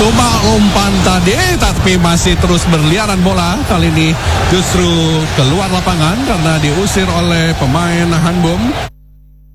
Coba umpan tadi, tapi masih terus berliaran bola. Kali ini justru keluar lapangan karena diusir oleh pemain Hanbom.